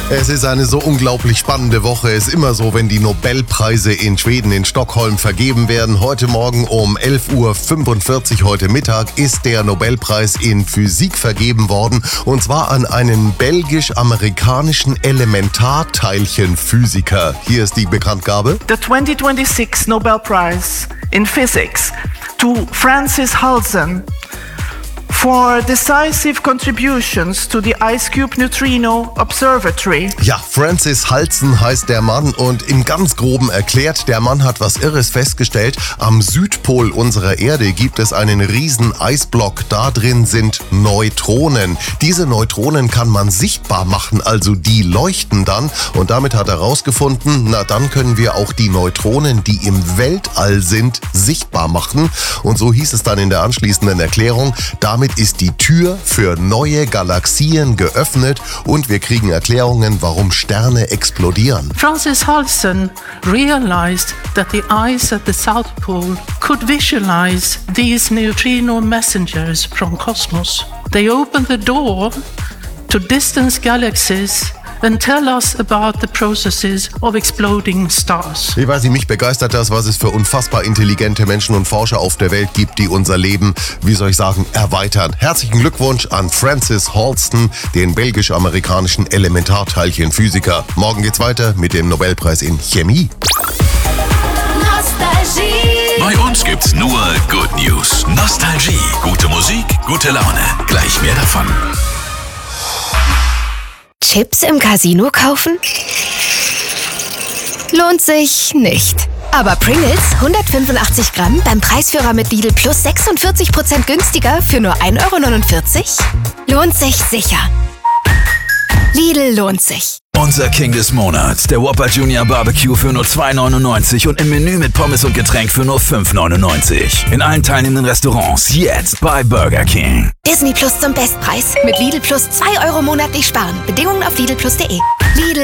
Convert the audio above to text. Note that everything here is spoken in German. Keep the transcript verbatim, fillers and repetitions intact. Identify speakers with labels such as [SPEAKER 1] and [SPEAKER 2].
[SPEAKER 1] Es ist eine so unglaublich spannende Woche. Es ist immer so, wenn die Nobelpreise in Schweden, in Stockholm vergeben werden. Heute Morgen um elf Uhr fünfundvierzig, heute Mittag, ist der Nobelpreis in Physik vergeben worden. Und zwar an einen belgisch-amerikanischen Elementarteilchenphysiker. Hier ist die Bekanntgabe.
[SPEAKER 2] The twenty twenty-six Nobel Prize in Physics to Francis Halsen for decisive contributions to the IceCube Neutrino Observatory.
[SPEAKER 1] Ja, Francis Halsen heißt der Mann und im ganz Groben erklärt, der Mann hat was Irres festgestellt. Am Südpol unserer Erde gibt es einen riesen Eisblock. Da drin sind Neutronen. Diese Neutronen kann man sichtbar machen, also die leuchten dann. Und damit hat er herausgefunden, na dann können wir auch die Neutronen, die im Weltall sind, sichtbar machen. Und so hieß es dann in der anschließenden Erklärung, damit ist die Tür für neue Galaxien geöffnet und wir kriegen Erklärungen, warum Sterne explodieren.
[SPEAKER 3] Francis Halsen realized that the ice at the South Pole could visualize these neutrino messengers from cosmos. They opened the door to distant galaxies and tell us about the processes of exploding stars.
[SPEAKER 1] Ich weiß nicht, mich begeistert das, was es für unfassbar intelligente Menschen und Forscher auf der Welt gibt, die unser Leben, wie soll ich sagen, erweitern. Herzlichen Glückwunsch an Francis Halsen, den belgisch-amerikanischen Elementarteilchenphysiker. Morgen geht's weiter mit dem Nobelpreis in Chemie.
[SPEAKER 4] Nostalgie. Bei uns gibt's nur Good News. Nostalgie, gute Musik, gute Laune. Gleich mehr davon.
[SPEAKER 5] Chips im Casino kaufen? Lohnt sich nicht. Aber Pringles hundertfünfundachtzig Gramm beim Preisführer mit Lidl Plus sechsundvierzig Prozent günstiger für nur ein Euro neunundvierzig? Lohnt sich sicher. Lidl lohnt sich.
[SPEAKER 6] Unser King des Monats, der Whopper Junior Barbecue für nur zwei neunundneunzig und im Menü mit Pommes und Getränk für nur fünf neunundneunzig. In allen teilnehmenden Restaurants jetzt bei Burger King.
[SPEAKER 5] Disney Plus zum Bestpreis. Mit Lidl Plus zwei Euro monatlich sparen. Bedingungen auf lidl plus punkt de. Lidl